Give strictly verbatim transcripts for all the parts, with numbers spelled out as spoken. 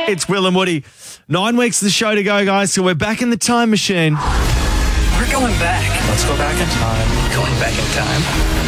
It's Will and Woody. Nine weeks of the show to go, guys, so we're back in the time machine. We're going back. Let's go back in time. Going back in time.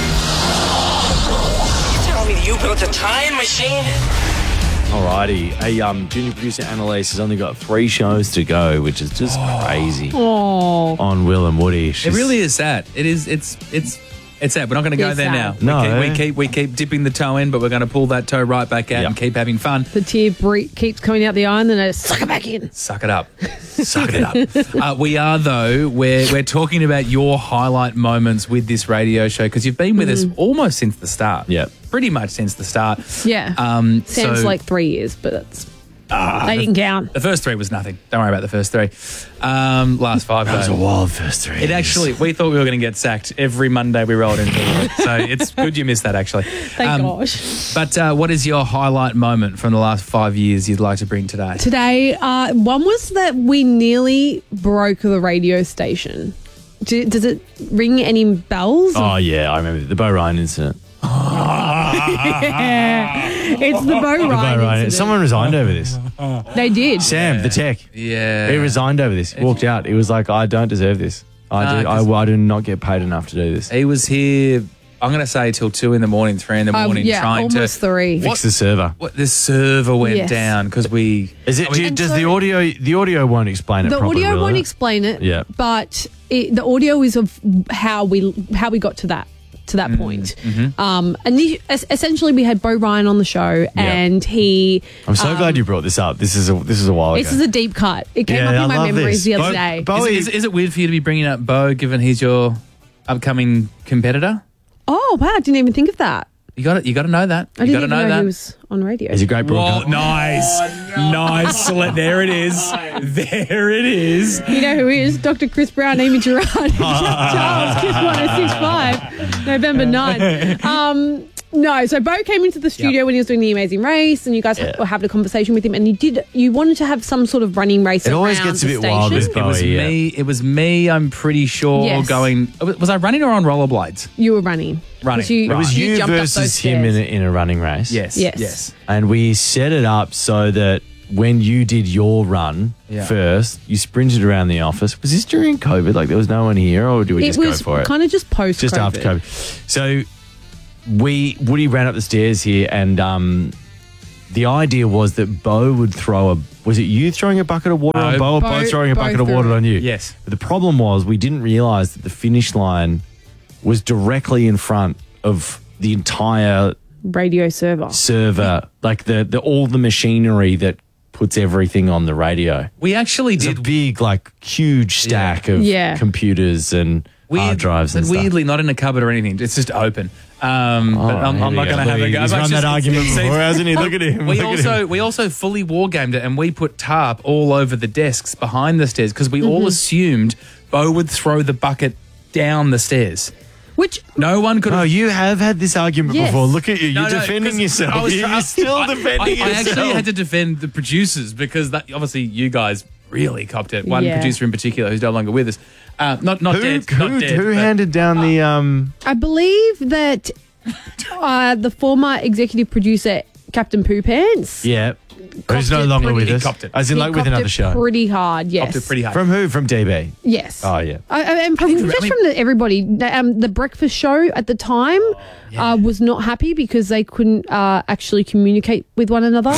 You telling me you built a time machine? Alrighty. A um, junior producer, Annalise, has only got three shows to go, which is just crazy. Oh. On Will and Woody. She's, It really is sad. It is. It's. It's. It's sad. We're not going to go It's there sad. now. No. We keep, we keep we keep dipping the toe in, but we're going to pull that toe right back out Yep. and keep having fun. The tear bre- keeps coming out the eye and then I suck it back in. Suck it up. Suck it up. Uh, we are, though, we're, we're talking about your highlight moments with this radio show because you've been with us almost since the start. Yep. Pretty much since the start. Yeah. Um, Sounds so like three years, but that's... they didn't count. the first three was nothing. Don't worry about the first three. Um, last five, That was a though. wild first three. It actually, we thought we were going to get sacked every Monday we rolled into it. So it's good you missed that, actually. Thank Um, gosh. But uh, what is your highlight moment from the last five years you'd like to bring today? Today, uh, one was that we nearly broke the radio station. Do, does it ring any bells? Oh, yeah, I remember the Bo Ryan incident. It's the Bo Bo Ryan Ryan. incident. Someone resigned over this. They did. Sam, the tech. Yeah. He resigned over this. Walked out. He was like, I don't deserve this. I, No, do, I, 'cause- I do not get paid enough to do this. He was here, I'm going to say, till two in the morning, three in the Um, morning, yeah, trying almost to. three. Fix the server. What, the server went Yes. down because we. Is it? I mean- do you- And does so- the audio? The audio won't explain it The properly. audio will won't it? explain it. Yeah. But it, the audio is of how we how we got to that to Mm, that point. mm-hmm. Um, and the, es- essentially, we had Bo Ryan on the show, and he. I'm so um, glad you brought this up. This is a this is a while This ago. is a deep cut. It came Yeah, up I in my love memories this. the other Bo- day. Bo- Is, Bowie- it, is, it- is it weird for you to be bringing up Bo, given he's your upcoming competitor? Oh wow! I didn't even think of that. You got to You got to know that. I You didn't got to even know know, that. he was on radio. He's a great Whoa, broadcaster. nice, nice. Select- There it is. There it is. You know who he is? Doctor Chris Brown, Amy Gerard, Charles Kiss one oh six five, November ninth. Um, no, so Bo came into the studio Yep. when he was doing The Amazing Race, and you guys Yeah. were having a conversation with him, and you did. You wanted to have some sort of running race. It always around gets a the bit wild station. with It was Bowie, yeah. me. It was me. I'm pretty sure Yes. going. Was I running or on rollerblades? You were running. Running. 'Cause You, It It was you, jumped up those versus him in a, stairs. in a running race. Yes. Yes. Yes. And we set it up so that when you did your run Yeah. first, you sprinted around the office. Was this during COVID? Like there was no one here, or did we It just was go for it? kind of just post. Just after COVID. So we Woody ran up the stairs here, and um, the idea was that Bo would throw a. Was it you throwing a bucket of water No, on Bo, or Bo, Bo- throwing a Bo bucket of threw water it. on you? Yes. But the problem was we didn't realise that the finish line was directly in front of the entire Radio server. server, like the, the all the machinery that puts everything on the radio. We actually It's a did. big, like, huge stack of Yeah. computers and hard drives and but stuff. weirdly, not in a cupboard or anything. It's just open. Um, Oh, but I'm, here I'm we not go. going to have a Look, go. he's But run it's that just- argument it's- before, hasn't he? Look at him. We Look at also him. we also fully war gamed it, and we put tarp all over the desks behind the stairs because we Mm-hmm. all assumed Bo would throw the bucket down the stairs. Which No one could. No, have you have had this argument Yes. before. Look at you. You're No, no, defending 'cause yourself. I was You're try- still I- defending I, yourself. I actually had to defend the producers because that, obviously you guys really copped it. One Yeah. producer in particular who's no longer with us. Uh, not not who dead. who, not dead, who but- handed down the um? I believe that uh, the former executive producer, Captain Poo Pants, Yeah, who's no it longer pretty- with he us. copped it. As in, he like with copped another it show. pretty hard. Yes, Copped it pretty hard. From who? From D B. Yes. Oh yeah. I, I, and from, just I mean- from the, everybody, the, um, the breakfast show at the time uh, was not happy because they couldn't uh, actually communicate with one another,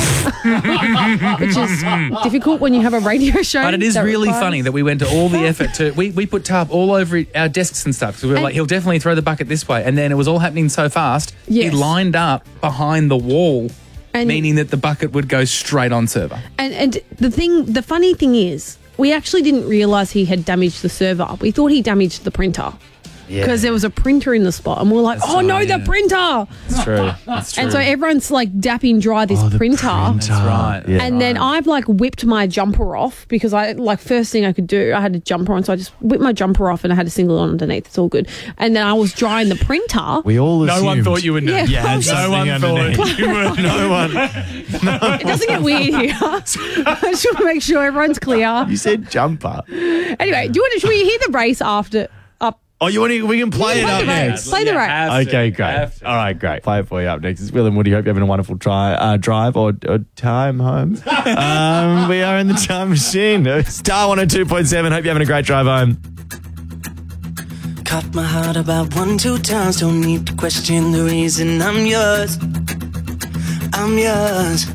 which is difficult when you have a radio show. But it is that really requires- funny that we went to all the effort to we, we put tarp all over our desks and stuff because we were And- like he'll definitely throw the bucket this way, and then it was all happening so fast. Yes. He lined up behind the wall, And- meaning that the bucket would go straight on server. And and the thing, the funny thing is, we actually didn't realise he had damaged the server. We thought he damaged the printer. Because there was a printer in the spot, and we we're like, That's "Oh no, right, the yeah. printer!" That's true. That's true. And so everyone's like dapping dry this Oh, the printer. That's right. Yeah. And then I've like whipped my jumper off because I like first thing I could do, I had a jumper on, so I just whipped my jumper off and I had a single on underneath. It's all good. And then I was drying the printer. We all no assumed. one thought you would know. Yeah. You had No something one underneath. thought you would. No one. It doesn't get weird here. I just want to make sure everyone's clear. You said jumper. Anyway, do you want to? Should we hear the race after? Up Oh, you want to? We can play Yeah, it play up the rap. next. Play the rap. Have to, Okay, great. have to. All right, great. Play it for you up next. It's Will and Woody. Hope you're having a wonderful try, uh, drive or, or time home. um, we are in the time machine. Star one oh two point seven. Hope you're having a great drive home. Caught my heart about one, two times. Don't need to question the reason I'm yours. I'm yours.